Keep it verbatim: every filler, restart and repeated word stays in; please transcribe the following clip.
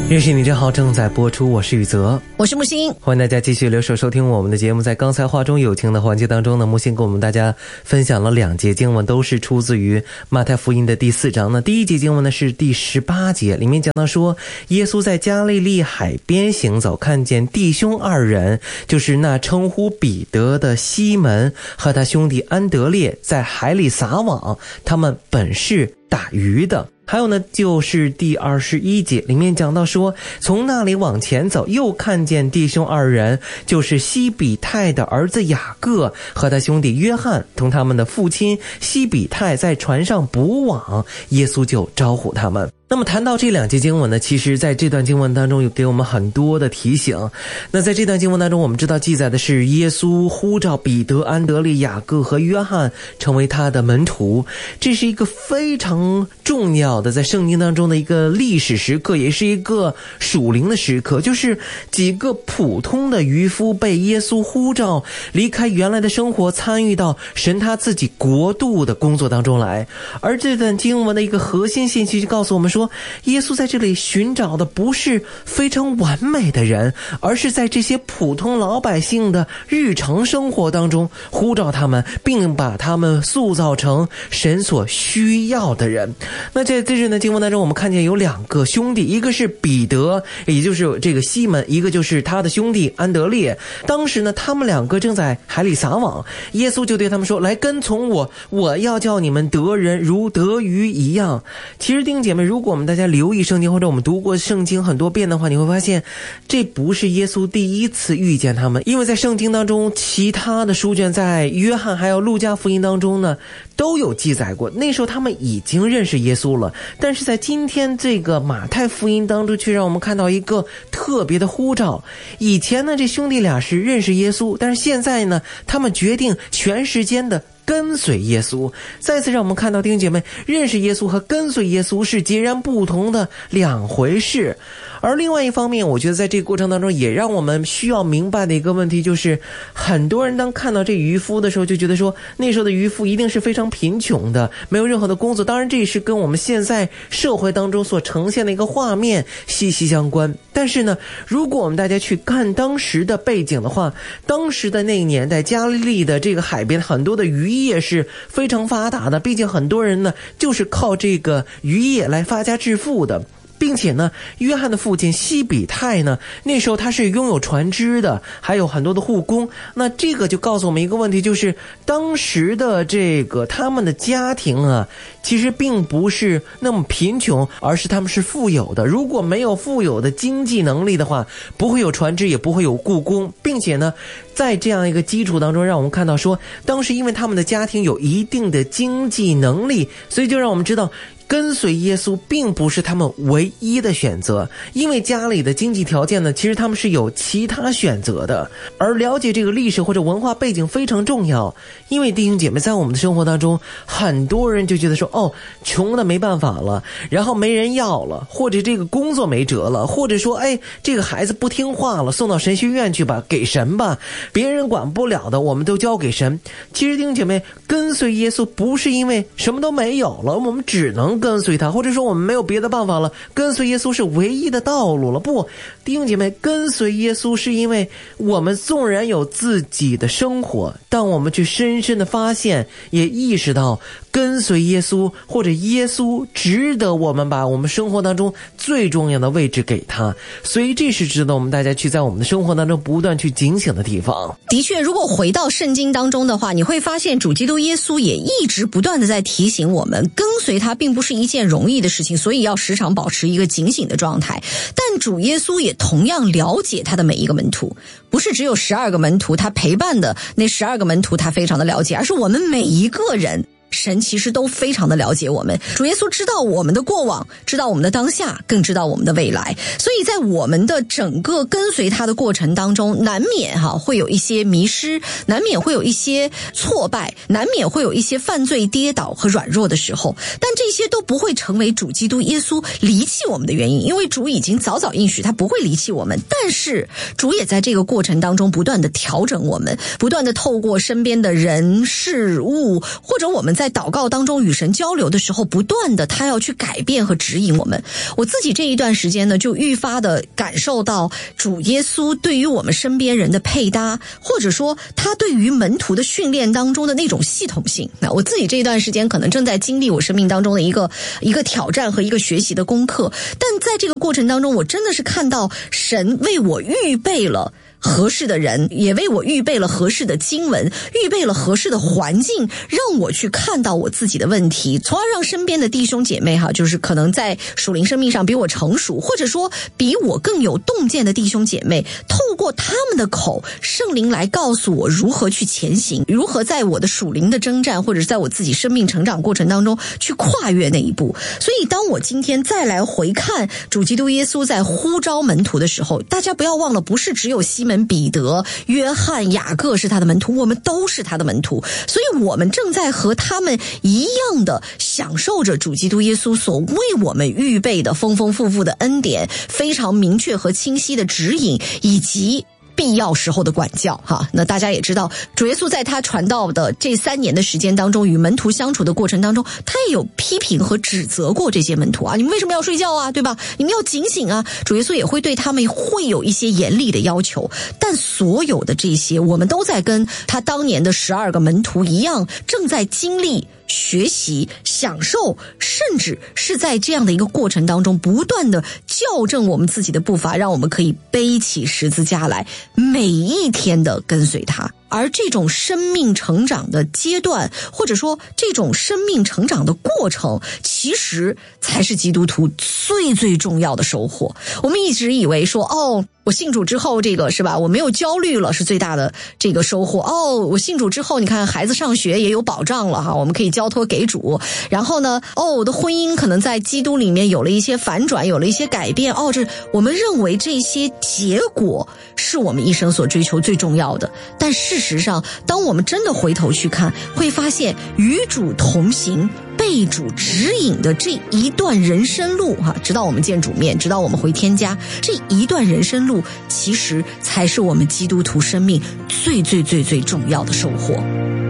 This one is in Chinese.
认识你真好正在播出，我是宇泽， 我是木星， 欢迎大家继续留守收听我们的节目。在刚才话中有情的环节当中呢，木星跟我们大家分享了两节经文，都是出自于马太福音的第四章呢。第一节经文呢是第十八节，里面讲到说，耶稣在加利利海边行走，看见弟兄二人，就是那称呼彼得的西门和他兄弟安德烈，在海里撒网，他们本是打鱼的。还有呢，就是第二十一节里面讲到说，从那里往前走，又看见弟兄二人，就是西比泰的儿子雅各和他兄弟约翰，同他们的父亲西比泰在船上捕网，耶稣就招呼他们。那么谈到这两节经文呢，其实在这段经文当中有给我们很多的提醒。那在这段经文当中，我们知道记载的是耶稣呼召彼得、安德烈、雅各和约翰成为他的门徒，这是一个非常重要的在圣经当中的一个历史时刻，也是一个属灵的时刻，就是几个普通的渔夫被耶稣呼召离开原来的生活，参与到神他自己国度的工作当中来。而这段经文的一个核心信息就告诉我们说，耶稣在这里寻找的不是非常完美的人，而是在这些普通老百姓的日常生活当中呼召他们，并把他们塑造成神所需要的人。那在这段经文当中，我们看见有两个兄弟，一个是彼得，也就是这个西门，一个就是他的兄弟安德烈。当时呢，他们两个正在海里撒网，耶稣就对他们说，来跟从我，我要叫你们得人如得鱼一样。其实弟兄姐妹，如果我们大家留意圣经，或者我们读过圣经很多遍的话，你会发现这不是耶稣第一次遇见他们，因为在圣经当中其他的书卷，在约翰还有路加福音当中呢都有记载过，那时候他们已经认识耶稣了。但是在今天这个马太福音当中，却让我们看到一个特别的呼召。以前呢，这兄弟俩是认识耶稣，但是现在呢，他们决定全时间的跟随耶稣。再次让我们看到弟兄姐妹，认识耶稣和跟随耶稣是截然不同的两回事。而另外一方面，我觉得在这个过程当中也让我们需要明白的一个问题，就是很多人当看到这渔夫的时候，就觉得说那时候的渔夫一定是非常贫穷的，没有任何的工作。当然这也是跟我们现在社会当中所呈现的一个画面息息相关。但是呢，如果我们大家去看当时的背景的话，当时的那个年代，加利利的这个海边很多的渔业是非常发达的，毕竟很多人呢就是靠这个渔业来发家致富的。并且呢，约翰的父亲西比泰呢，那时候他是拥有船只的，还有很多的护工。那这个就告诉我们一个问题，就是当时的这个他们的家庭啊，其实并不是那么贫穷，而是他们是富有的。如果没有富有的经济能力的话，不会有船只，也不会有雇工。并且呢，在这样一个基础当中，让我们看到说，当时因为他们的家庭有一定的经济能力，所以就让我们知道跟随耶稣并不是他们唯一的选择，因为家里的经济条件呢，其实他们是有其他选择的。而了解这个历史或者文化背景非常重要，因为弟兄姐妹，在我们的生活当中，很多人就觉得说，哦，穷的没办法了，然后没人要了，或者这个工作没辙了，或者说，哎，这个孩子不听话了，送到神学院去吧，给神吧，别人管不了的，我们都交给神。其实弟兄姐妹，跟随耶稣不是因为什么都没有了，我们只能跟随他，或者说我们没有别的办法了，跟随耶稣是唯一的道路了。不，弟兄姐妹，跟随耶稣是因为我们纵然有自己的生活，但我们去深深的发现，也意识到跟随耶稣，或者耶稣值得我们把我们生活当中最重要的位置给他。所以这是值得我们大家去在我们的生活当中不断去警醒的地方。 的确，如果回到圣经当中的话，你会发现主基督耶稣也一直不断的在提醒我们，跟随他并不是一件容易的事情，所以要时常保持一个警醒的状态。但主耶稣也同样了解他的每一个门徒，不是只有十二个门徒，他陪伴的那十二个门徒他非常的了解，而是我们每一个人，神其实都非常的了解我们。主耶稣知道我们的过往，知道我们的当下，更知道我们的未来。所以在我们的整个跟随他的过程当中，难免哈会有一些迷失，难免会有一些挫败，难免会有一些犯罪跌倒和软弱的时候，但这些都不会成为主基督耶稣离弃我们的原因，因为主已经早早应许他不会离弃我们。但是主也在这个过程当中不断的调整我们，不断的透过身边的人事物，或者我们在在祷告当中与神交流的时候，不断的他要去改变和指引我们。我自己这一段时间呢，就愈发的感受到主耶稣对于我们身边人的配搭，或者说他对于门徒的训练当中的那种系统性。那我自己这一段时间可能正在经历我生命当中的一个一个挑战和一个学习的功课，但在这个过程当中，我真的是看到神为我预备了合适的人，也为我预备了合适的经文，预备了合适的环境，让我去看到我自己的问题，从而让身边的弟兄姐妹哈，就是可能在属灵生命上比我成熟，或者说比我更有洞见的弟兄姐妹，透过他们的口，圣灵来告诉我如何去前行，如何在我的属灵的征战，或者是在我自己生命成长过程当中去跨越那一步。所以当我今天再来回看主基督耶稣在呼召门徒的时候，大家不要忘了，不是只有西门、彼得、约翰、雅各是他的门徒，我们都是他的门徒，所以我们正在和他们一样的享受着主基督耶稣所为我们预备的丰丰富富的恩典，非常明确和清晰的指引，以及必要时候的管教哈。那大家也知道，主耶稣在他传道的这三年的时间当中，与门徒相处的过程当中，他也有批评和指责过这些门徒啊，你们为什么要睡觉啊，对吧？你们要警醒啊。主耶稣也会对他们会有一些严厉的要求，但所有的这些，我们都在跟他当年的十二个门徒一样，正在经历、学习、享受，甚至是在这样的一个过程当中不断的校正我们自己的步伐，让我们可以背起十字架来，每一天的跟随他。而这种生命成长的阶段，或者说这种生命成长的过程，其实才是基督徒最最重要的收获。我们一直以为说，哦，我信主之后这个是吧，我没有焦虑了是最大的这个收获。哦，我信主之后你看孩子上学也有保障了哈，我们可以交托给主。然后呢，哦，我的婚姻可能在基督里面有了一些反转，有了一些改变。哦，这我们认为这些结果是我们一生所追求最重要的。但事实上，当我们真的回头去看，会发现与主同行、被主指引的这一段人生路哈，直到我们见主面，直到我们回天家，这一段人生路其实才是我们基督徒生命最最最最重要的收获。